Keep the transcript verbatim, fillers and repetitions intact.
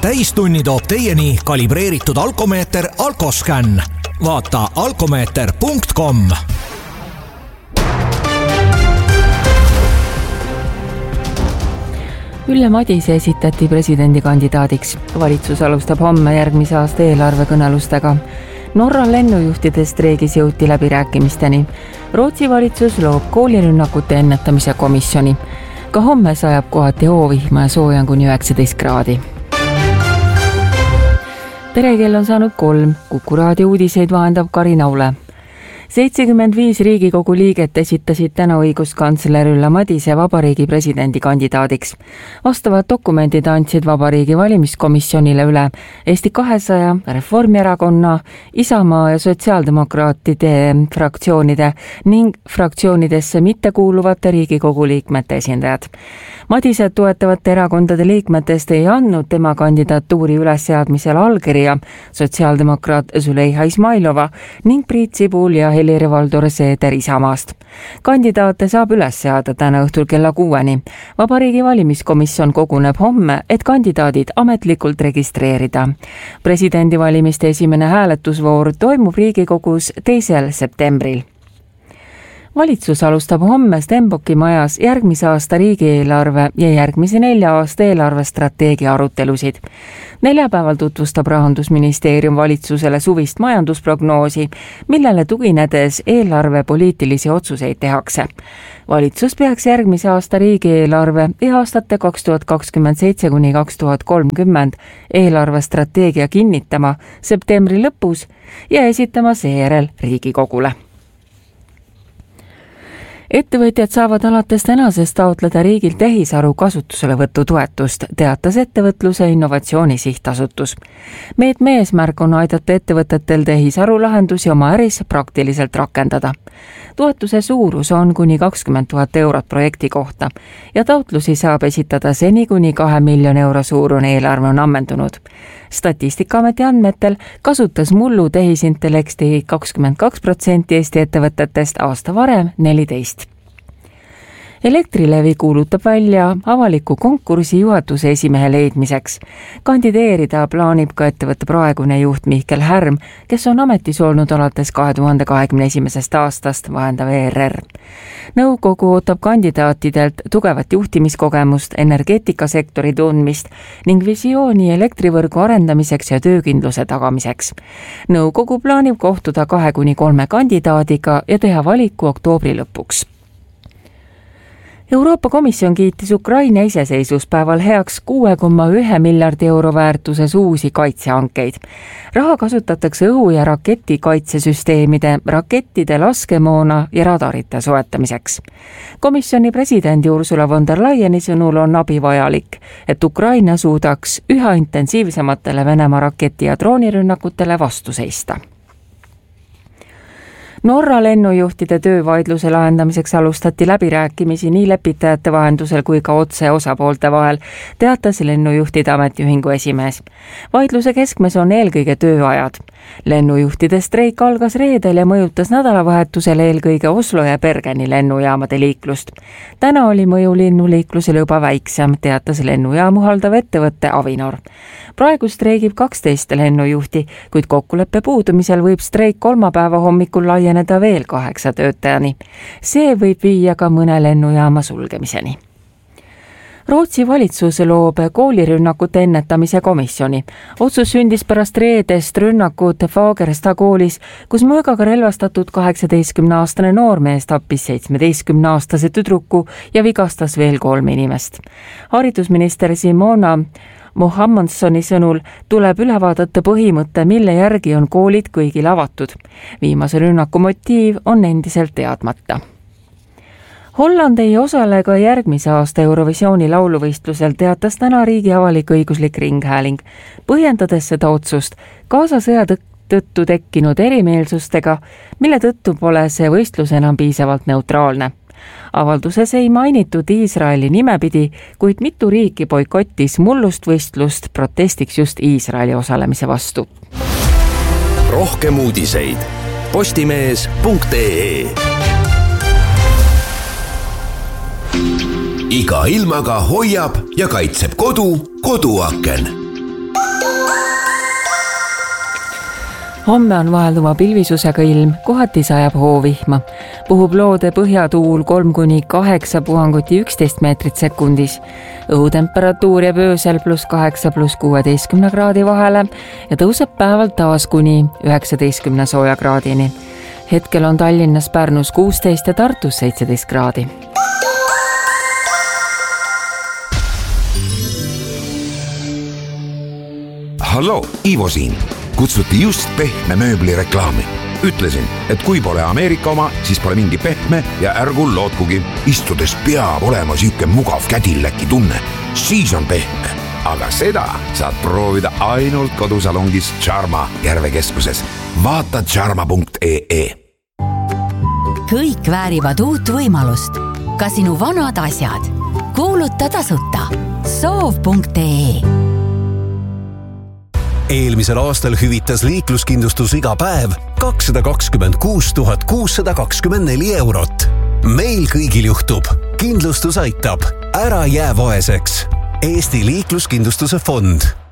täistunni toob teieni kalibreeritud alkomeeter Alkoscan. Vaata alkomeeter punkt com. Ülle Madise esitati presidendikandidaadiks. Valitsus alustab homme järgmise aasta eelarvekõnelustega. Norra lennujuhtide streigis jõuti läbirääkimisteni. Rootsi valitsus loob koolirünnakute ennetamise komisjoni. Ka homme sajab kohati hoovihma ja soojan kuni üheksateist kraadi. Terekell on saanud kolm. Kuku raadio uudiseid vahendab Kari Naule. seitsekümmend viis Riigikogu liiget esitasid täna õiguskantsler Ülle Madise vabariigi presidendi kandidaadiks. Vastavad dokumendid andsid vabariigi valimiskomisjonile üle Eesti kahesaja, Reformierakonna, Isamaa ja sotsiaaldemokraatide fraktsioonide ning fraktsioonidesse mittekuuluvate Riigikogu liikmete esindajad. Madise toetavate erakondade liikmetest ei andnud tema kandidatuuri ülesseadmisel allkirja sotsiaaldemokraat Züleyxa Izmailova ning Priit Sibul ja Helir-Valdor Seeder Isamaast. Kandidaate saab üles seada täna õhtul kella kuueni. Vabariigi valimiskomisjon koguneb homme, et kandidaadid ametlikult registreerida. Presidendivalimiste esimene hääletusvoor toimub Riigikogus teisel septembril. Valitsus alustab homme Stenbocki majas järgmise aasta riigieelarve ja järgmise nelja aasta eelarvestrateegia arutelusid. Neljapäeval tutvustab Rahandusministeerium valitsusele suvist majandusprognoosi, millele tuginedes eelarve poliitilisi otsuseid tehakse. Valitsus peaks järgmise aasta riigieelarve ja aastate kaks tuhat kakskümmend seitse kuni kaks tuhat kolmkümmend eelarvestrateegia kinnitama septembri lõpus ja esitama seejärel Riigikogule. Ettevõtjad saavad alates tänasest taotleda riigilt tehisaru kasutuselevõtu toetust, teatas Ettevõtluse Innovatsiooni Sihtasutus. Meetme eesmärk on aidata ettevõtetel tehisaru lahendusi oma äris praktiliselt rakendada. Toetuse suurus on kuni kakskümmend tuhat eurot projekti kohta ja taotlusi saab esitada seni kuni kahe miljoni euro suurune eelarve on ammendunud. Statistikaameti andmetel kasutas mullu tehisintellekti kakskümmend kaks protsenti Eesti ettevõtetest, aasta varem neliteist. Elektrilevi kuulutab välja avaliku konkursi juhatuse esimehe leidmiseks. Kandideerida plaanib ka ettevõtte praegune juht Mihkel Härm, kes on ametis olnud alates kahe tuhande kahekümne esimesest aastast, vahendab E R R. Nõukogu ootab kandidaatidelt tugevat juhtimiskogemust, energeetikasektori tundmist ning visiooni elektrivõrgu arendamiseks ja töökindluse tagamiseks. Nõukogu plaanib kohtuda kahe kuni kolme kandidaadiga ja teha valiku oktoobri lõpuks. Euroopa Komisjon kiitis Ukraina iseseisvuspäeval heaks kuue koma ühe miljardi euro väärtuses uusi kaitsehankeid. Raha kasutatakse õhu- ja raketikaitsesüsteemide, rakettide, laskemoona ja radarite soetamiseks. Komisjoni presidendi Ursula von der Leyeni sõnul on abi vajalik, et Ukraina suudaks üha intensiivsematele Venemaa raketi- ja droonirünnakutele vastu seista. Norra lennujuhtide töövaidluse lahendamiseks alustati läbirääkimisi nii lepitajate vahendusel kui ka otse osapoolte vahel, teatas lennujuhtide ametiühingu esimees. Vaidluse keskmes on eelkõige tööajad. Lennujuhtide streik algas reedel ja mõjutas nädalavahetusel eelkõige Oslo ja Bergeni lennujaamade liiklust. Täna oli mõju linnuliiklusele juba väiksem, teatas lennujaamu haldav ettevõtte Avinor. Praegu streigib kaksteist lennujuhti, kuid kokkuleppe puudumisel võib streik kolmapäeva hommikul laieneda veel kaheksa töötajani. See võib viia ka mõne lennujaama sulgemiseni. Rootsi valitsus loob koolirünnakute ennetamise komisjoni. Otsus sündis pärast reedest rünnakut Fagersta koolis, kus mõõgaga relvastatud kaheksateistkümneaastane noormees tappis seitsmeteistkümneaastase tüdruku ja vigastas veel kolm inimest. Haridusminister Simona Mohammonsoni sõnul tuleb üle vaadata põhimõte, mille järgi on koolid kõigil avatud. Viimase rünnaku motiiv on endiselt teadmata. Holland ei osale ka järgmise aasta Eurovisiooni lauluvõistlusel, teatas täna riigi avalik-õiguslik ringhääling, põhjendades seda otsust kaasasõja tõttu tekkinud erimeelsustega, mille tõttu pole see võistlus enam piisavalt neutraalne. Avalduses ei mainitud Iisraeli nimepidi, kuid mitu riiki boikottis mullust võistlust protestiks just Iisraeli osalemise vastu. Rohkem uudiseid postimees punkt ee. Iga ilmaga hoiab ja kaitseb kodu koduaken. homme on vahelduva pilvisusega ilm, kohati sajab hoovihma. Puhub loode põhjatuul kolm kuni kaheksa puhanguti üksteist meetrit sekundis. Õhutemperatuur jääb öösel pluss kaheksa pluss kuueteistkümne kraadi vahele ja tõuseb päeval taas kuni üheksateistkümne sooja kraadini. Hetkel on Tallinnas, Pärnus kuusteist ja Tartus seitseteist kraadi. Hallo, Ivo siin. Kutsuti just pehme mööbli reklaami. Ütlesin, et kui pole Ameerika oma, siis pole mingi pehme ja ärgu lootkugi. Istudes peab olema siuke mugav kädilläki tunne. Siis on pehme. Aga seda saad proovida ainult kodusalongis Charma Järvekeskuses. Vaata charma punkt ee. Kõik väärivad uut võimalust. Ka sinu vanad asjad. Kuuluta tasuta. soov punkt ee. Eelmisel aastal hüvitas liikluskindlustus iga päev kakssada kakskümmend kuus tuhat kuussada kakskümmend neli eurot. Meil kõigil juhtub. Kindlustus aitab. Ära jää vaeseks. Eesti liikluskindlustuse fond.